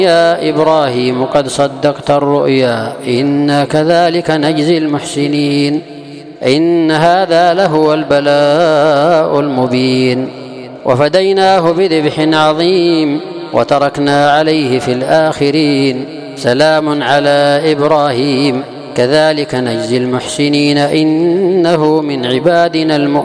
يا إبراهيم قد صدقت الرؤيا إنا كذلك نجزي المحسنين إن هذا لهو البلاء المبين وفديناه بذبح عظيم وتركنا عليه في الآخرين سلام على إبراهيم كذلك نجزي المحسنين إنه من عبادنا المؤمنين